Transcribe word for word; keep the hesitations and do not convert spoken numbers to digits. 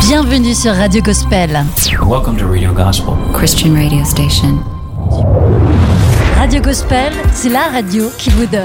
Bienvenue sur Radio Gospel. Welcome to Radio Gospel, Christian radio station. Radio Gospel, c'est la radio qui vous donne